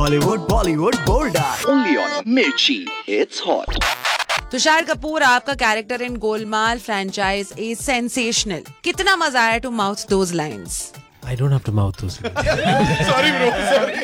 Hollywood, Bollywood, Bollywood. Only on Mirchi. It's hot. Tushar Kapoor, आपका character in Golmaal franchise is sensational. कितना मजा आया to mouth those lines? I don't have to mouth those. Sorry bro, sorry.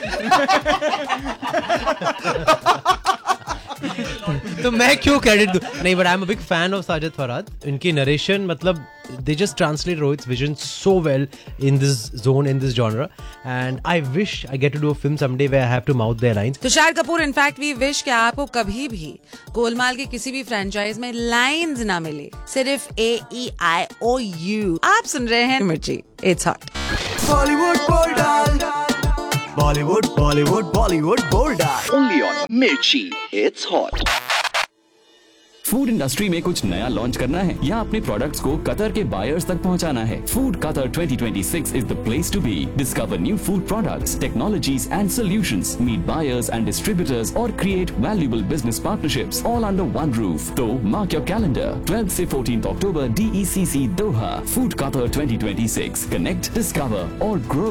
तो मैं क्यों credit दूं? नहीं, but I am a big fan of Sajid Farhad. इनकी नरेशन, मतलब they just translate Rohit's vision so well in this zone, in this genre, and I wish I get to do a film someday where I have to mouth their lines. Tushar Kapoor, in fact we wish कि आपको कभी भी गोलमाल के किसी भी franchise में lines ना मिले, सिर्फ AEIOU. आप सुन रहे हैं मिर्ची. It's hot. Bollywood, Bollywood. Bollywood, Bollywood, Bollywood, Bollywood. Only on Mirchi. It's hot. Food industry में कुछ नया लॉन्च करना है या अपने प्रोडक्ट्स को कतर के बायर्स तक पहुंचाना है? Food Qatar 2026 is the place to be. Discover new food products, technologies and solutions, meet buyers and distributors और create valuable business partnerships all under one roof. तो मार्क योर कैलेंडर. 12 से 14 अक्टूबर DECC दोहा. Food Qatar 2026. Connect, discover और grow.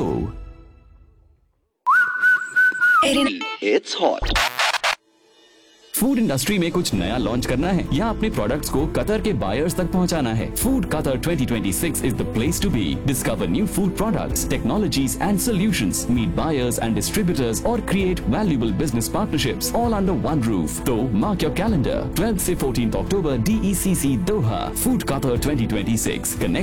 It's hot. Food industry में कुछ नया launch करना है या अपने प्रोडक्ट्स को कतर के बायर्स तक पहुंचाना है? Food Qatar 2026 is the place to be. Discover new food products, technologies and solutions, meet buyers and distributors और create valuable business partnerships all under one roof. तो मार्क योर कैलेंडर. 12 से 14 अक्टूबर DECC दोहा. Food Qatar 2026. Connect.